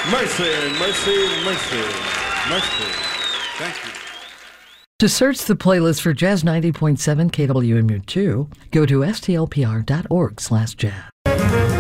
Mercy, mercy, mercy, mercy. Thank you. To search the playlist for Jazz 90.7 KWMU2, go to stlpr.org/jazz.